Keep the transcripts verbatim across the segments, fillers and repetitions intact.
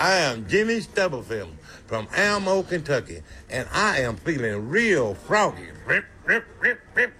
I am Jimmy Stubblefield from Elmo, Kentucky, and I am feeling real froggy. Rip, rip, rip, rip.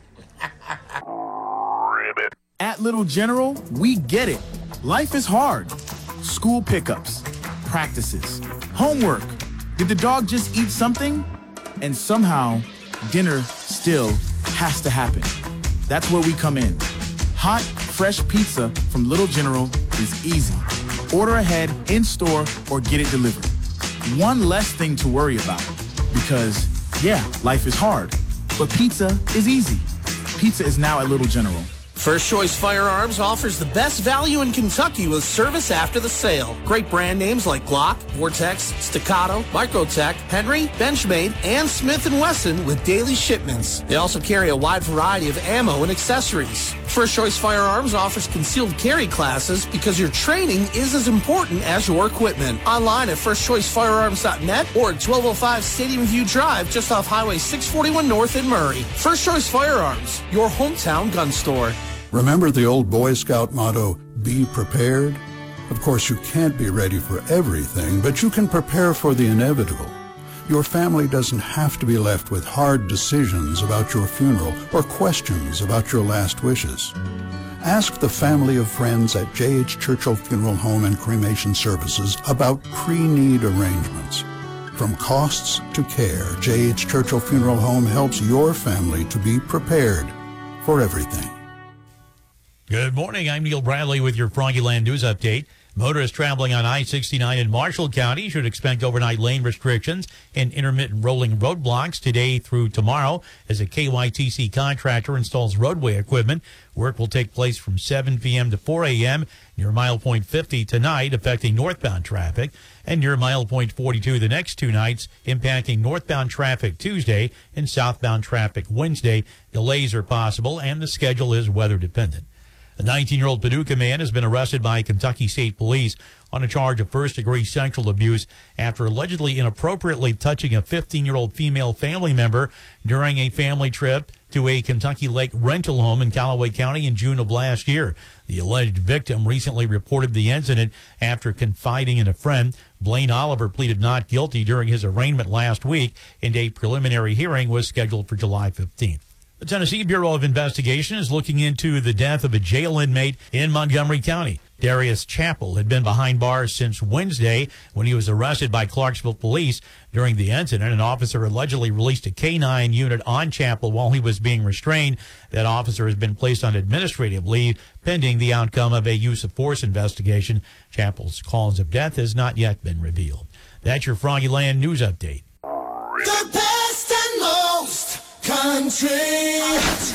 At Little General, we get it. Life is hard. School pickups, practices, homework. Did the dog just eat something? And somehow, dinner still has to happen. That's where we come in. Hot, fresh pizza from Little General is easy. Order ahead, in-store, or get it delivered. One less thing to worry about. Because, yeah, life is hard. But pizza is easy. Pizza is now at Little General. First Choice Firearms offers the best value in Kentucky with service after the sale. Great brand names like Glock, Vortex, Staccato, Microtech, Henry, Benchmade, and Smith and Wesson with daily shipments. They also carry a wide variety of ammo and accessories. First Choice Firearms offers concealed carry classes because your training is as important as your equipment. Online at first choice firearms dot net or at twelve oh five Stadium View Drive just off Highway six forty-one North in Murray. First Choice Firearms, your hometown gun store. Remember the old Boy Scout motto, be prepared? Of course, you can't be ready for everything, but you can prepare for the inevitable. Your family doesn't have to be left with hard decisions about your funeral or questions about your last wishes. Ask the family of friends at J H. Churchill Funeral Home and Cremation Services about pre-need arrangements. From costs to care, J H. Churchill Funeral Home helps your family to be prepared for everything. Good morning. I'm Neil Bradley with your Froggy Land News Update. Motorists traveling on I sixty-nine in Marshall County should expect overnight lane restrictions and intermittent rolling roadblocks today through tomorrow as a K Y T C contractor installs roadway equipment. Work will take place from seven p.m. to four a.m. near mile point fifty tonight, affecting northbound traffic, and near mile point forty-two the next two nights, impacting northbound traffic Tuesday and southbound traffic Wednesday. Delays are possible, and the schedule is weather dependent. A nineteen-year-old Paducah man has been arrested by Kentucky State Police on a charge of first-degree sexual abuse after allegedly inappropriately touching a fifteen-year-old female family member during a family trip to a Kentucky Lake rental home in Callaway County in June of last year. The alleged victim recently reported the incident after confiding in a friend. Blaine Oliver pleaded not guilty during his arraignment last week, and a preliminary hearing was scheduled for July fifteenth. The Tennessee Bureau of Investigation is looking into the death of a jail inmate in Montgomery County. Darius Chappell had been behind bars since Wednesday when he was arrested by Clarksville police. During the incident, an officer allegedly released a K nine unit on Chappell while he was being restrained. That officer has been placed on administrative leave pending the outcome of a use of force investigation. Chappell's cause of death has not yet been revealed. That's your Froggy Land News Update. The best and most country.